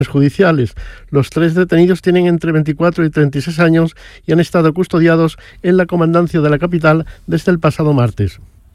judiciales. Los 3 detenidos tienen entre 24 y 36 años y han estado custodiados en la comandancia de la capital desde el pasado martes.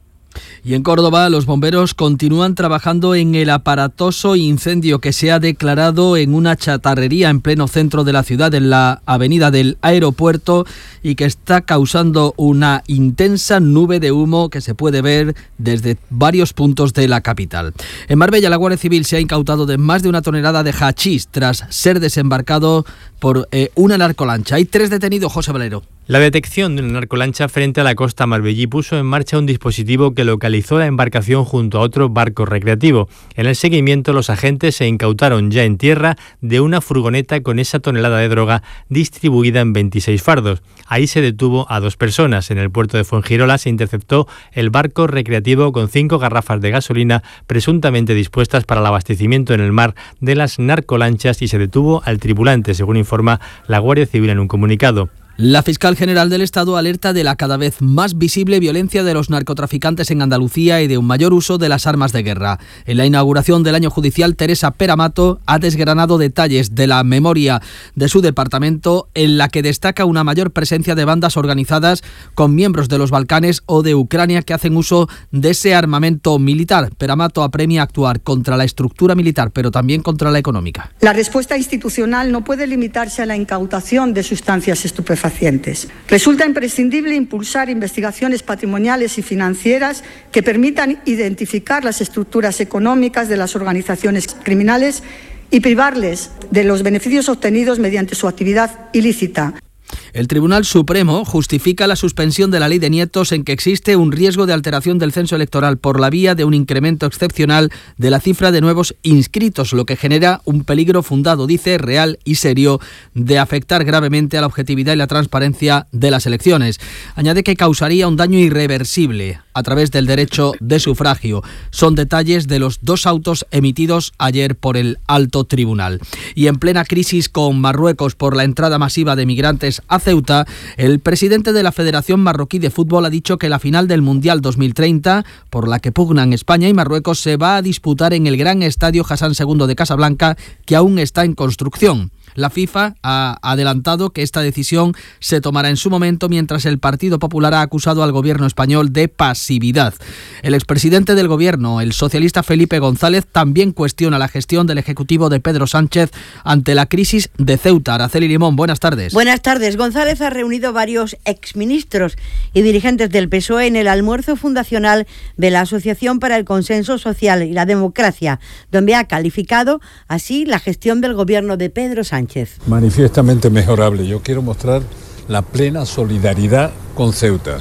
Y en Córdoba, los bomberos continúan trabajando en el aparatoso incendio que se ha declarado en una chatarrería en pleno centro de la ciudad, en la avenida del Aeropuerto, y que está causando una intensa nube de humo que se puede ver desde varios puntos de la capital. En Marbella, la Guardia Civil se ha incautado de más de 1 tonelada de hachís tras ser desembarcado por una narcolancha. Hay 3 detenidos, José Valero. La detección de una narcolancha frente a la costa marbellí puso en marcha un dispositivo que localizó la embarcación junto a otro barco recreativo. En el seguimiento, los agentes se incautaron ya en tierra de una furgoneta con esa tonelada de droga distribuida en 26 fardos. Ahí se detuvo a 2 personas. En el puerto de Fuengirola se interceptó el barco recreativo con 5 garrafas de gasolina presuntamente dispuestas para el abastecimiento en el mar de las narcolanchas y se detuvo al tripulante, según informa la Guardia Civil en un comunicado. La fiscal general del Estado alerta de la cada vez más visible violencia de los narcotraficantes en Andalucía y de un mayor uso de las armas de guerra. En la inauguración del año judicial, Teresa Peramato ha desgranado detalles de la memoria de su departamento, en la que destaca una mayor presencia de bandas organizadas con miembros de los Balcanes o de Ucrania que hacen uso de ese armamento militar. Peramato apremia actuar contra la estructura militar, pero también contra la económica. La respuesta institucional no puede limitarse a la incautación de sustancias estupefacientes. Resulta imprescindible impulsar investigaciones patrimoniales y financieras que permitan identificar las estructuras económicas de las organizaciones criminales y privarles de los beneficios obtenidos mediante su actividad ilícita. El Tribunal Supremo justifica la suspensión de la ley de nietos en que existe un riesgo de alteración del censo electoral por la vía de un incremento excepcional de la cifra de nuevos inscritos, lo que genera un peligro fundado, dice, real y serio, de afectar gravemente a la objetividad y la transparencia de las elecciones. Añade que causaría un daño irreversible a través del derecho de sufragio. Son detalles de los 2 autos emitidos ayer por el Alto Tribunal. Y en plena crisis con Marruecos por la entrada masiva de migrantes a Ceuta, el presidente de la Federación Marroquí de Fútbol ha dicho que la final del Mundial 2030, por la que pugnan España y Marruecos, se va a disputar en el Gran Estadio Hassan II de Casablanca, que aún está en construcción. La FIFA ha adelantado que esta decisión se tomará en su momento, mientras el Partido Popular ha acusado al gobierno español de pasividad. El expresidente del gobierno, el socialista Felipe González, también cuestiona la gestión del ejecutivo de Pedro Sánchez ante la crisis de Ceuta. Araceli Limón, buenas tardes. Buenas tardes. González ha reunido varios exministros y dirigentes del PSOE en el almuerzo fundacional de la Asociación para el Consenso Social y la Democracia, donde ha calificado así la gestión del gobierno de Pedro Sánchez. Manifiestamente mejorable. Yo quiero mostrar la plena solidaridad con Ceuta.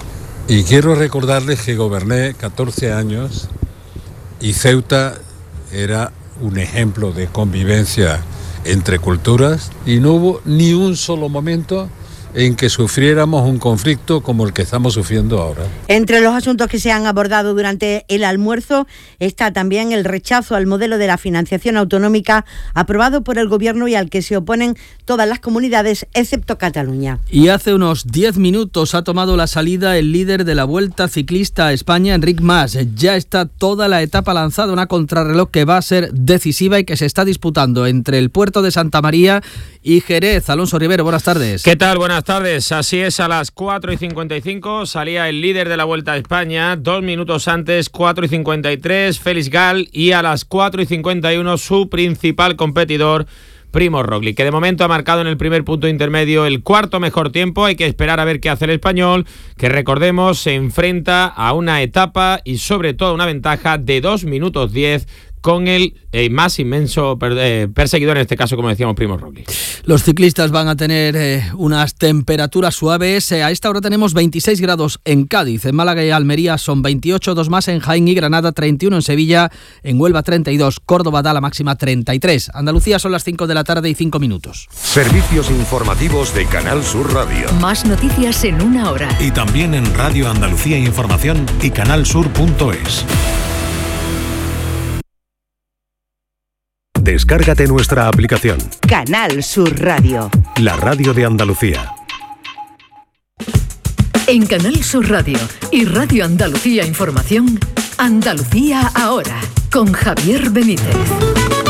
Y quiero recordarles que goberné 14 años y Ceuta era un ejemplo de convivencia entre culturas y no hubo ni un solo momento en que sufriéramos un conflicto como el que estamos sufriendo ahora. Entre los asuntos que se han abordado durante el almuerzo está también el rechazo al modelo de la financiación autonómica aprobado por el Gobierno y al que se oponen todas las comunidades excepto Cataluña. Y hace unos 10 minutos ha tomado la salida el líder de la Vuelta Ciclista a España, Enric Mas. Ya está toda la etapa lanzada, una contrarreloj que va a ser decisiva y que se está disputando entre el puerto de Santa María y Jerez. Alonso Rivero, buenas tardes. ¿Qué tal? Buenas tardes. Así es, a las 4:55 salía el líder de la Vuelta a España, 2 minutos antes, 4:53, Félix Gal, y a las 4:51 su principal competidor, Primož Roglič, que de momento ha marcado en el primer punto intermedio el cuarto mejor tiempo. Hay que esperar a ver qué hace el español, que recordemos se enfrenta a una etapa y sobre todo una ventaja de 2 minutos 10 con el más inmenso perseguidor, en este caso, como decíamos, Primož Roglič. Los ciclistas van a tener unas temperaturas suaves. A esta hora tenemos 26 grados en Cádiz, en Málaga y Almería son 28, 2 más en Jaén y Granada, 31 en Sevilla, en Huelva 32, Córdoba da la máxima 33. Andalucía son las 5 de la tarde y 5 minutos. Servicios informativos de Canal Sur Radio. Más noticias en una hora. Y también en Radio Andalucía Información y canalsur.es. Descárgate nuestra aplicación. Canal Sur Radio. La radio de Andalucía. En Canal Sur Radio y Radio Andalucía Información, Andalucía ahora, con Javier Benítez.